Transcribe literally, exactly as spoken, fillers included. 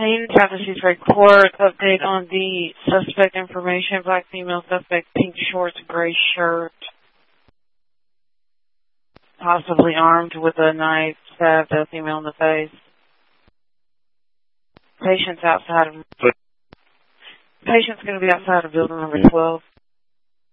Haynes, South Seasbury Court. Update on the suspect information. Black female suspect, pink shorts, gray shirt. Possibly armed with a knife, stabbed a female in the face. Patient's outside of... Patient's going to be outside of building number twelve.